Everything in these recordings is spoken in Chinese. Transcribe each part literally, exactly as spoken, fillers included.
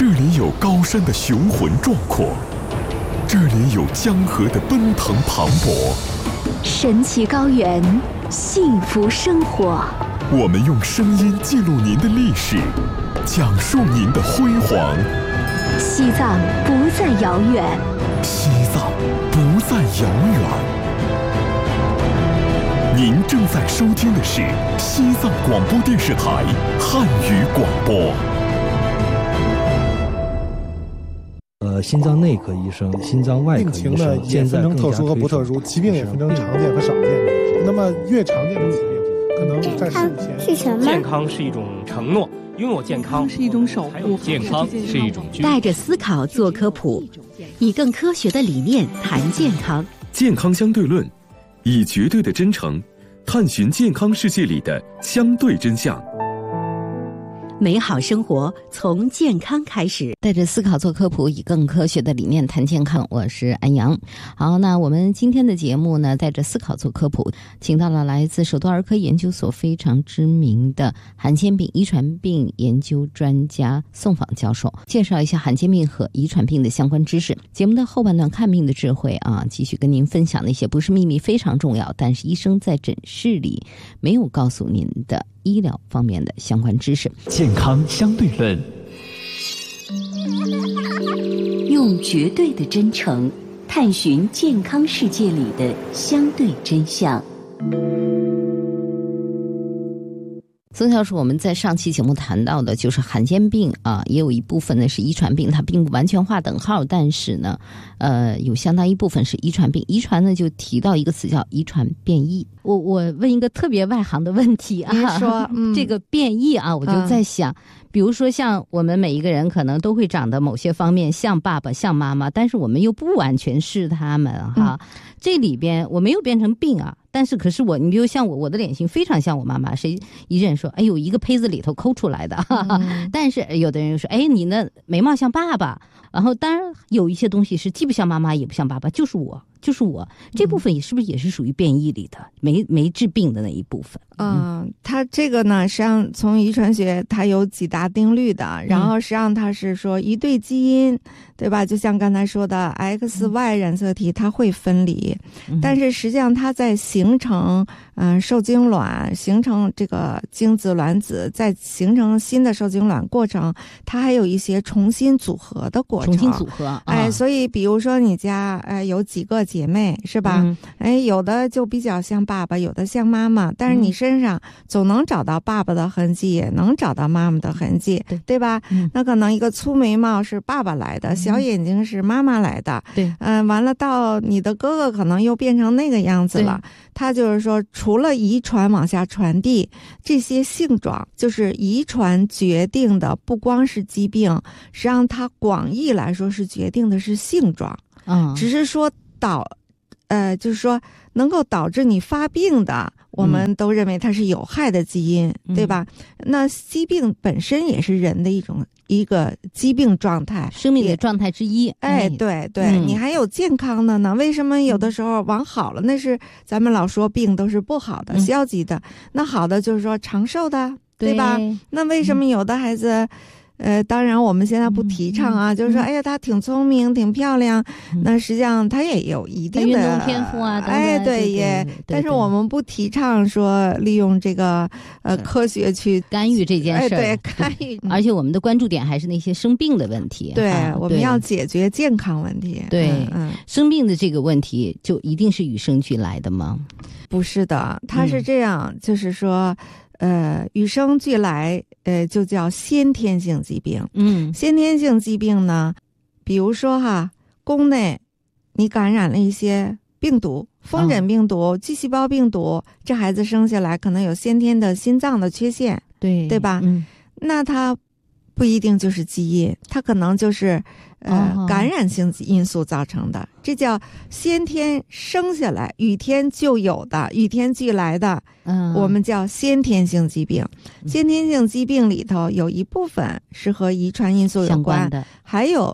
里有高山的雄浑壮阔，这里有江河的奔腾磅礴， 神奇高原，幸福生活。 我们用声音记录您的历史，讲述您的辉煌。 西藏不再遥远， 西藏不再遥远。您正在收听的是西藏广播电视台汉语广播。 呃，心脏内科医生、心脏外科医生， 病情呢也分成特殊和不特殊，疾病也分成常见和少见的。那么越常见的疾病，可能在事前是什么？ 健康是一种承诺，拥有健康是一种守护， 健康是一种居。 带着思考做科普，以更科学的理念谈健康。 健康相对论，以绝对的真诚探寻健康世界里的相对真相。 美好生活从健康开始， 带着思考做科普，以更科学的理念谈健康。我是安阳。好，那我们今天的节目呢，带着思考做科普，请到了来自首都儿科研究所非常知名的罕见病遗传病研究专家宋昉教授，介绍一下罕见病和遗传病的相关知识。节目的后半段看病的智慧啊，继续跟您分享那些不是秘密非常重要，但是医生在诊室里没有告诉您的医疗方面的相关知识。 健康相对论， 用绝对的真诚探寻健康世界里的相对真相。 宋教授，我们在上期节目谈到的就是罕见病啊，也有一部分呢是遗传病，它并不完全划等号，但是呢，呃，有相当一部分是遗传病。遗传呢，就提到一个词叫遗传变异。我我问一个特别外行的问题啊， 您说、嗯、 这个变异啊，我就在想、嗯，比如说像我们每一个人可能都会长得某些方面像爸爸像妈妈，但是我们又不完全是他们哈、嗯，这里边我没有变成病啊。但是可是我，你比如像我，我的脸型非常像我妈妈，谁一认说，哎呦，一个胚子里头抠出来的。哈哈嗯、但是有的人又说，哎，你那眉毛像爸爸。然后当然有一些东西是既不像妈妈也不像爸爸，就是我，就是我。这部分也是不是也是属于变异里的，没没治病的那一部分？ 嗯，嗯它这个呢，实际上从遗传学它有几大定律的，然后实际上它是说一对基因，对吧？就像刚才说的 X Y 染色体它会分离，嗯、但是实际上它在形成嗯、呃、受精卵，形成这个精子卵子，再形成新的受精卵过程，它还有一些重新组合的过程。 重新组合，啊、 哎，所以比如说你家哎有几个姐妹是吧？嗯、哎，有的就比较像爸爸，有的像妈妈，但是你身上总能找到爸爸的痕迹，也能找到妈妈的痕迹，对对吧？嗯、那可能一个粗眉毛是爸爸来的，嗯、小眼睛是妈妈来的，对，嗯、呃，完了到你的哥哥可能又变成那个样子了。他就是说，除了遗传往下传递，这些性状就是遗传决定的，不光是疾病，实际上它广义来说是决定的是性状，嗯，只是说导，呃，就是说能够导致你发病的，我们都认为它是有害的基因，嗯、对吧？那疾病本身也是人的一种一个疾病状态， 生命的状态之一。 哎，对对、嗯，你还有健康的呢？为什么有的时候往好了，那是咱们老说病都是不好的、嗯、消极的，那好的就是说长寿的， 对, 对吧？那为什么有的孩子？嗯呃，当然我们现在不提倡啊，嗯、就是说，哎呀，他挺聪明，挺漂亮，嗯、那实际上他也有一定的运动天赋啊， 哎，对，也，但是我们不提倡说利用这个呃科学去干预这件事， 哎，对，干预。 而且我们的关注点还是那些生病的问题， 对， 啊、 我们要解决健康问题。 对， 嗯，嗯生病的这个问题就一定是与生俱来的吗？ 不是的，它是这样，嗯、就是说。呃，与生俱来，呃，就叫先天性疾病。嗯，先天性疾病呢，比如说哈，宫内你感染了一些病毒，风疹病毒、哦、G 细胞病毒，这孩子生下来可能有先天的心脏的缺陷，对对吧？嗯，那他不一定就是基因，它可能就是呃、哦、感染性因素造成的，这叫先天生下来与天就有的与天俱来的，嗯，我们叫先天性疾病。嗯、先天性疾病里头有一部分是和遗传因素有关的，还有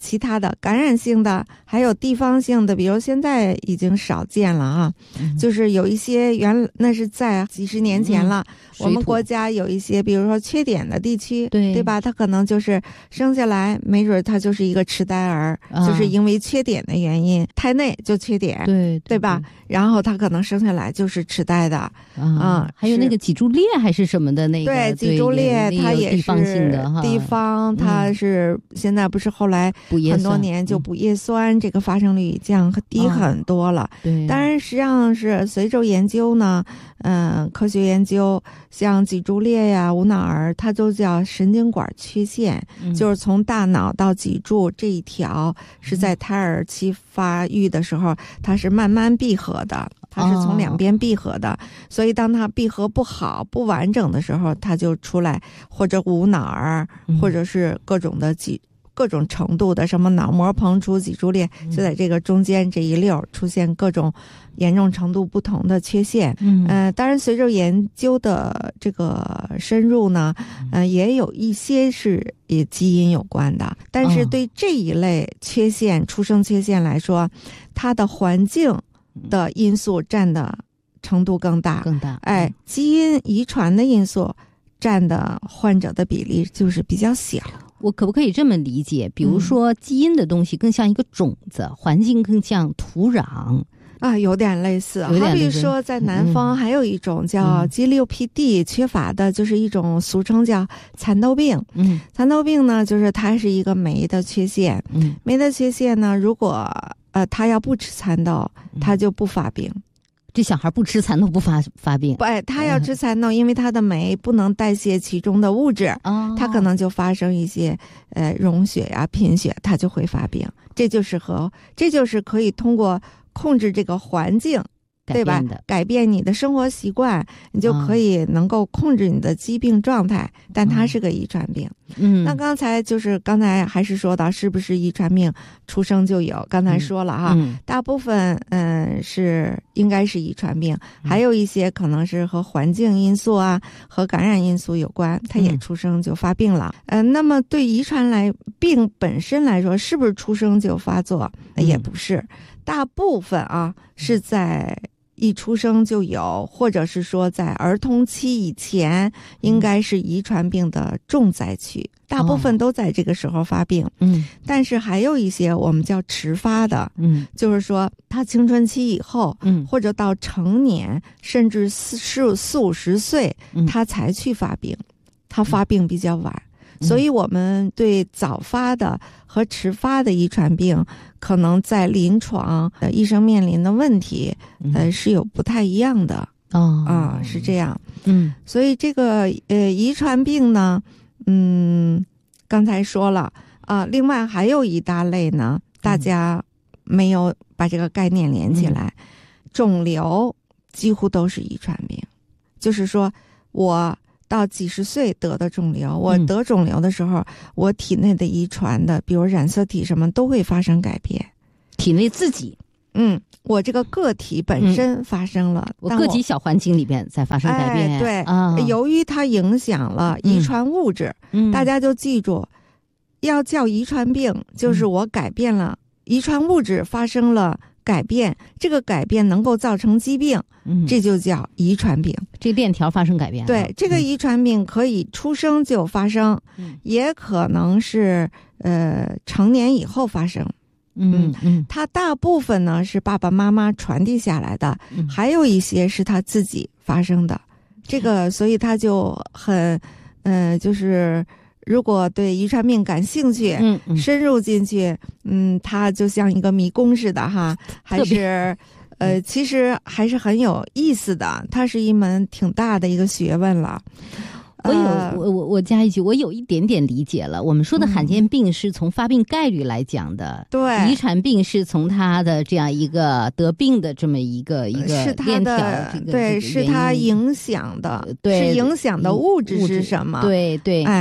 其他的感染性的，还有地方性的，比如现在已经少见了啊，嗯、就是有一些原那是在几十年前了、嗯，我们国家有一些，比如说缺点的地区，对对吧？他可能就是生下来，没准他就是一个痴呆儿、啊，就是因为缺点的原因，胎内就缺点，对 对, 对吧？然后他可能生下来就是痴呆的，啊，嗯、 还有那个脊柱裂还是什么的那个， 对，脊柱裂它也是地方性的哈， 地方它是、嗯、现在不是后来很多年就补叶酸，嗯、这个发生率降低很多了。哦、对，当然实际上是随着研究呢，嗯、呃，科学研究像脊柱裂呀、无脑儿，它都叫神经管缺陷、嗯，就是从大脑到脊柱这一条是在胎儿期发育的时候，它是慢慢闭合的。它是从两边闭合的、哦，所以当它闭合不好、不完整的时候，它就出来或者无脑儿、嗯，或者是各种的脊各种程度的什么脑膜膨出、脊柱裂，就在这个中间这一溜出现各种严重程度不同的缺陷。嗯，呃，当然随着研究的这个深入呢，呃，也有一些是也基因有关的，但是对这一类缺陷、出生缺陷来说，它的环境的因素占的程度更大，更大。哎，基因遗传的因素占的患者的比例就是比较小。 我可不可以这么理解？比如说，基因的东西更像一个种子，嗯、环境更像土壤啊，有点类似。好比说，在南方还有一种叫 G 六 P D 缺乏的，就是一种俗称叫蚕豆病。嗯，蚕豆病呢，就是它是一个酶的缺陷。嗯，酶的缺陷呢，如果呃，他要不吃蚕豆，他就不发病。 这小孩不吃蚕豆不发发病？ 不，他要吃蚕豆，因为他的酶不能代谢其中的物质，哦、他可能就发生一些呃溶血呀、贫血，他就会发病。这就是和这就是可以通过控制这个环境。对吧？改变你的生活习惯，你就可以能够控制你的疾病状态。嗯、但它是个遗传病。嗯，那刚才就是刚才还是说到是不是遗传病出生就有？刚才说了哈，嗯、大部分嗯是应该是遗传病，嗯、还有一些可能是和环境因素啊和感染因素有关，它也出生就发病了。嗯、呃，那么对遗传来病本身来说，是不是出生就发作？嗯、也不是，大部分啊是在一出生就有，或者是说在儿童期以前，应该是遗传病的重灾区，大部分都在这个时候发病。嗯，但是还有一些我们叫迟发的，嗯，就是说他青春期以后，嗯，或者到成年，甚至四四四五十岁，他才去发病，他发病比较晚。所以我们对早发的和迟发的遗传病，可能在临床呃医生面临的问题，呃是有不太一样的。哦，啊，是这样。嗯，所以这个呃遗传病呢，嗯，刚才说了啊，另外还有一大类呢，大家没有把这个概念连起来，嗯、肿瘤几乎都是遗传病，就是说我到几十岁得的肿瘤，我得肿瘤的时候，嗯、我体内的遗传的，比如染色体什么都会发生改变。 体内自己， 嗯，我这个个体本身发生了， 嗯、我个体小环境里边在发生改变。 哎、对、 啊， 由于它影响了遗传物质，嗯、大家就记住，要叫遗传病，就是我改变了、嗯、遗传物质发生了改变，这个改变能够造成疾病，嗯、这就叫遗传病。 这链条发生改变， 对，这个遗传病可以出生就发生，嗯、也可能是呃成年以后发生。嗯嗯，它大部分呢是爸爸妈妈传递下来的，嗯、还有一些是他自己发生的。这个，所以他就很，呃，就是如果对遗传病感兴趣，嗯嗯、深入进去，嗯，它就像一个迷宫似的哈，还是。呃，其实还是很有意思的，它是一门挺大的一个学问了。 我有，呃、我我我加一句，我有一点点理解了。我们说的罕见病是从发病概率来讲的，对、嗯，遗传病是从它的这样一个得病的这么一个一个链条，这个对，是它影响的，对，是影响的物质是什么？ 对对，哎。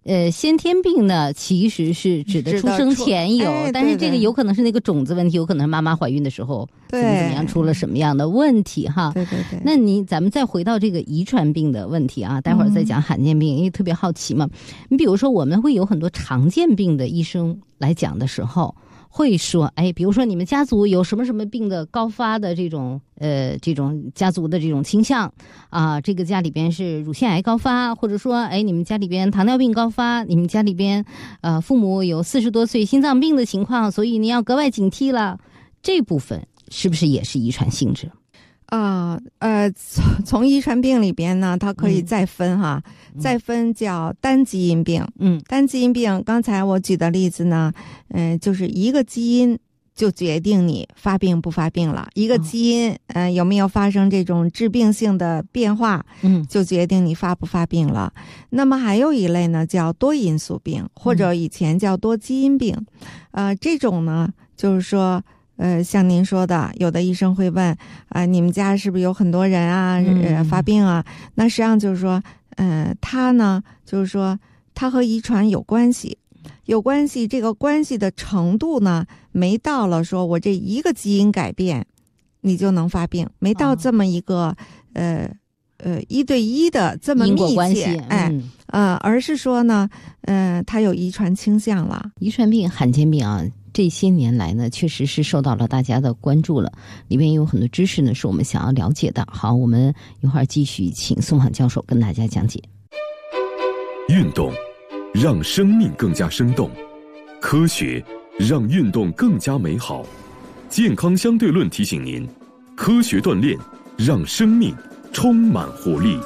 呃，先天病呢，其实是指的出生前有， 哎、 但是这个有可能是那个种子问题，有可能是妈妈怀孕的时候怎么怎么样出了什么样的问题哈。 对对对。 那你咱们再回到这个遗传病的问题啊，待会儿再讲罕见病，嗯、因为特别好奇嘛。你比如说，我们会有很多常见病的医生来讲的时候。会说，哎，比如说你们家族有什么什么病的高发的这种呃这种家族的这种倾向啊，这个家里边是乳腺癌高发，或者说哎你们家里边糖尿病高发，你们家里边呃父母有四十多岁心脏病的情况，所以你要格外警惕了。这部分是不是也是遗传性质？ 啊呃，从从遗传病里边呢，它可以再分哈，嗯、再分叫单基因病。 嗯， 单基因病，刚才我举的例子呢，嗯、呃，就是一个基因就决定你发病不发病了，一个基因，嗯、呃，有没有发生这种致病性的变化， 嗯， 就决定你发不发病了。那么还有一类呢，叫多因素病，或者以前叫多基因病，呃，这种呢，就是说。呃，像您说的，有的医生会问啊、呃，你们家是不是有很多人啊，呃，发病啊？那实际上就是说，呃，它呢，就是说，它和遗传有关系，有关系。这个关系的程度呢，没到了说我这一个基因改变，你就能发病，没到这么一个、哦、呃呃一对一的这么密切， 因果关系， 哎。 嗯呃，而是说呢，嗯、呃，它有遗传倾向了。 遗传病、罕见病啊，这些年来呢，确实是受到了大家的关注了。里面有很多知识呢，是我们想要了解的。好，我们一会儿继续请宋淼教授跟大家讲解。 运动让生命更加生动，科学让运动更加美好。健康相对论提醒您，科学锻炼让生命充满活力。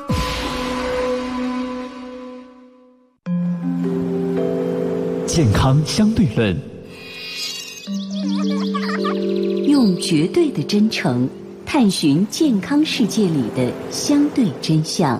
健康相对论， 用绝对的真诚探寻健康世界里的相对真相。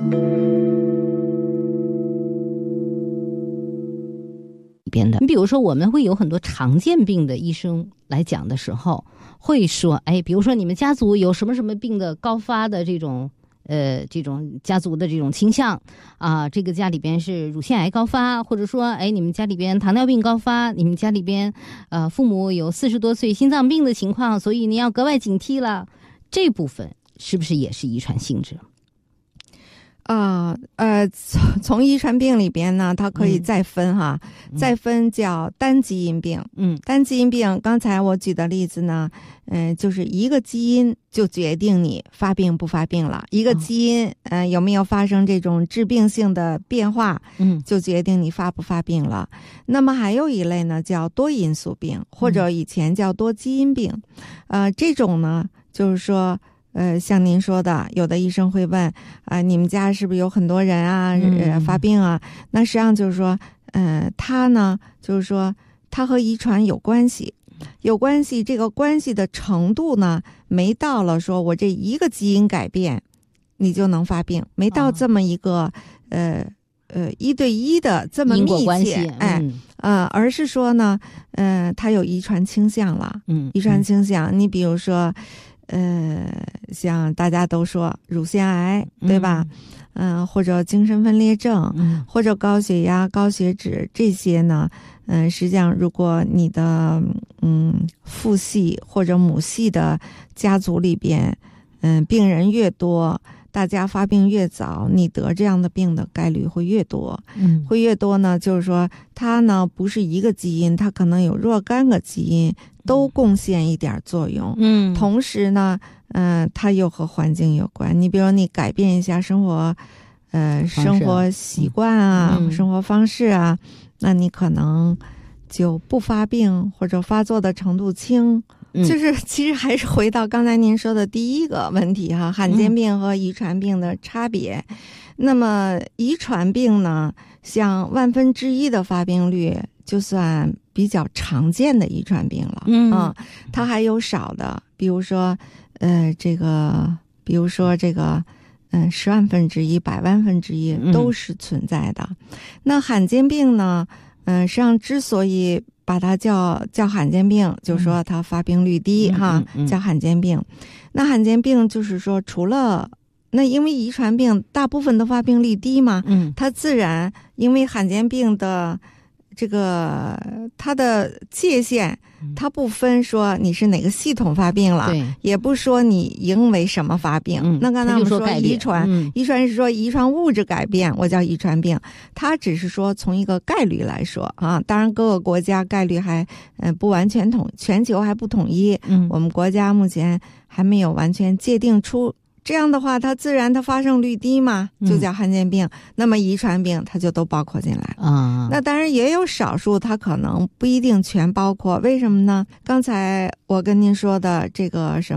边的，你比如说，我们会有很多常见病的医生来讲的时候，会说，哎，比如说你们家族有什么什么病的高发的这种。呃，这种家族的这种倾向啊，这个家里边是乳腺癌高发，或者说，哎，你们家里边糖尿病高发，你们家里边呃父母有四十多岁心脏病的情况，所以你要格外警惕了。这部分是不是也是遗传性质？ 啊呃，从从遗传病里边呢，它可以再分哈，嗯、再分叫单基因病。 嗯， 单基因病，刚才我举的例子呢，嗯、呃，就是一个基因就决定你发病不发病了，一个基因，嗯、呃，有没有发生这种致病性的变化， 嗯， 就决定你发不发病了。那么还有一类呢，叫多因素病，或者以前叫多基因病，呃，这种呢，就是说。呃，像您说的，有的医生会问啊、呃，你们家是不是有很多人啊，呃，发病啊？那实际上就是说，呃，它呢，就是说，它和遗传有关系，有关系。这个关系的程度呢，没到了说我这一个基因改变，你就能发病，没到这么一个、哦、呃呃一对一的这么密切， 因果关系， 哎， 嗯、 呃，而是说呢，嗯、呃，它有遗传倾向了， 嗯， 遗传倾向，你比如说。呃，像大家都说乳腺癌，对吧？嗯、呃，或者精神分裂症， 嗯、 或者高血压、高血脂这些呢，嗯、呃，实际上如果你的嗯父系或者母系的家族里边，嗯、呃，病人越多，大家发病越早，你得这样的病的概率会越多。 嗯， 会越多呢，就是说它呢不是一个基因，它可能有若干个基因。都贡献一点作用， 嗯， 同时呢，嗯、呃，它又和环境有关。你比如你改变一下生活，呃，生活习惯啊， 嗯、 生活方式啊，那你可能就不发病，或者发作的程度轻。 嗯、 就是其实还是回到刚才您说的第一个问题哈，罕见病和遗传病的差别。嗯、那么遗传病呢，像万分之一的发病率，就算比较常见的遗传病了。 嗯啊，它还有少的，比如说，呃，这个，比如说这个，嗯、呃，十万分之一、百万分之一都是存在的。嗯、那罕见病呢，嗯、呃，实际上之所以把它叫叫罕见病，就是说它发病率低、 嗯、 哈， 嗯嗯、 叫罕见病。那罕见病就是说，除了那因为遗传病大部分的发病率低嘛， 嗯， 它自然因为罕见病的这个它的界限，它不分说你是哪个系统发病了， 对， 也不说你因为什么发病。 嗯、 那刚才我们说遗传， 嗯、 遗传是说遗传物质改变，我叫遗传病，它只是说从一个概率来说啊，当然各个国家概率还呃不完全统，全球还不统一， 嗯， 我们国家目前还没有完全界定出。这样的话它自然它发生率低嘛，就叫罕见病、嗯、那么遗传病它就都包括进来了啊。 那当然也有少数它可能不一定全包括，为什么呢？刚才我跟您说的这个什么